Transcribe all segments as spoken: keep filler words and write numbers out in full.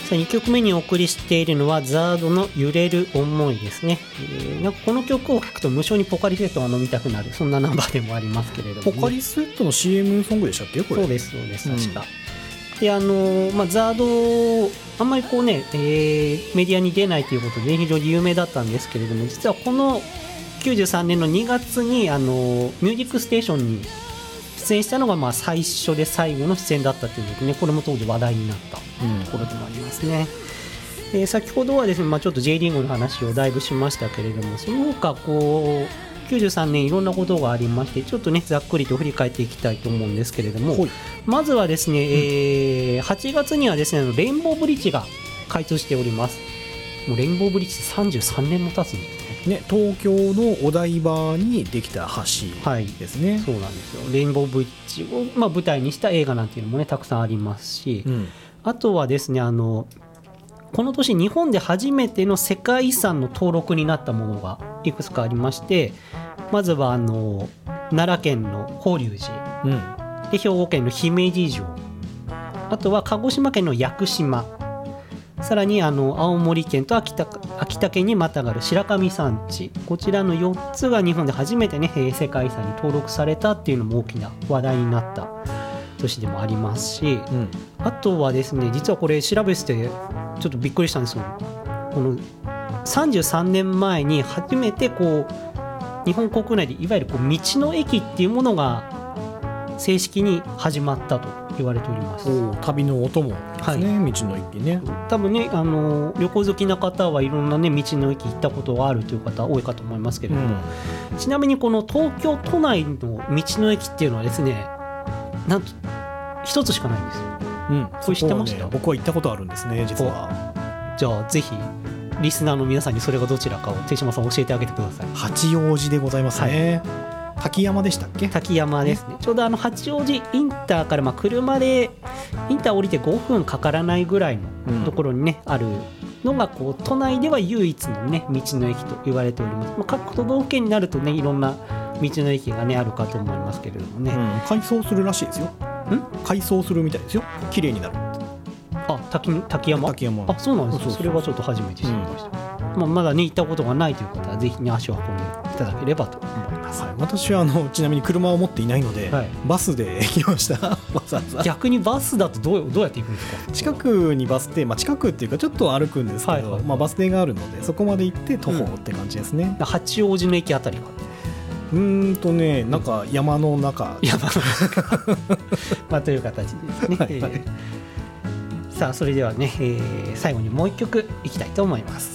さあにきょくめにお送りしているのはザードの揺れる思いですね、えー、なんかこの曲を聴くと無性にポカリスエットが飲みたくなる、そんなナンバーでもありますけれども、ね、 ポカリスエットの シーエム ソングでしたっけこれ。 そうですそうです確か、うん、であのーまあ、ザードあんまりこうね、えー、メディアに出ないということで、ね、非常に有名だったんですけれども、実はこのきゅうじゅうさんねんのにがつにあのーミュージックステーションに出演したのがまあ最初で最後の出演だったということで、ね、これも当時話題になったところでもありますね、うんえー、先ほどはですね、まあ、ちょっと J リーグの話をだいぶしましたけれども、その他こうきゅうじゅうさんねんいろんなことがありまして、ちょっとねざっくりと振り返っていきたいと思うんですけれども、まずはですね、うんえー、はちがつにはですねレインボーブリッジが開通しております。もうレインボーブリッジさんじゅうさんねんも経つんですね。 ね、東京のお台場にできた橋ですね、はい、 そうなんですよ。レインボーブリッジを、まあ、舞台にした映画なんていうのもねたくさんありますし、うん、あとはですねあのこの年日本で初めての世界遺産の登録になったものがいくつかありまして、まずはあの奈良県の法隆寺、うん、で兵庫県の姫路城、あとは鹿児島県の屋久島、さらにあの青森県と秋田、秋田県にまたがる白神山地、こちらのよっつが日本で初めてね世界遺産に登録されたっていうのも大きな話題になった年でもありますし、うん、あとはですね実はこれ調べててちょっとびっくりしたんですよ。このさんじゅうさんねんまえに初めてこう日本国内でいわゆるこう道の駅っていうものが正式に始まったと言われております。 お旅のお供ですね、はい、道の駅ね。 多分ねあの旅行好きな方はいろんなね道の駅行ったことがあるという方多いかと思いますけれども、うん、ちなみにこの東京都内の道の駅っていうのはですねなんと一つしかないんですよ、うん、これ知ってました？ ね、僕は行ったことあるんですね実は。 じゃあぜひリスナーの皆さんにそれがどちらかを手島さん教えてあげてください。 八王子でございますね、はい、滝山でしたっけ？ 滝山ですね。ちょうどあの八王子インターからまあ車でインター降りてごふんかからないぐらいのところにね、うん、あるのがこう都内では唯一のね道の駅と言われております。まあ、各都道府県になるとねいろんな道の駅がねあるかと思いますけれどもね、うん、 改装するらしいですよ。ん？改装するみたいですよ。綺麗になる。 あ、滝、滝山？滝山。あ、そうなんですよ。それはちょっと初めて知りました。うんまあ、まだね行ったことがないという方はぜひね足を運んでいただければと思います。 はい、私はあのちなみに車を持っていないので、はい、バスで行きました。わざわざ。 逆にバスだとどう、どうやって行くんですか？ 近くにバス停、まあ、近くっていうかちょっと歩くんですけど、はいはいまあ、バス停があるのでそこまで行って徒歩って感じですね、 うん、八王子の駅あたりか。 うーんとねなんか山の中、 山の中まあという形ですね。はいはい、さあそれではね、えー、最後にもう一曲いきたいと思います。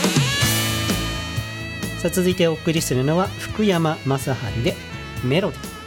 さあ続いてお送りするのは福山雅治でメロディー。